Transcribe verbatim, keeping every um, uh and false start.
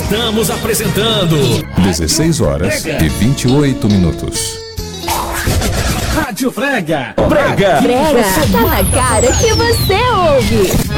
Estamos apresentando dezesseis horas e vinte e oito minutos. Rádio Frega. Frega. Frega. Tá na cara que você ouve.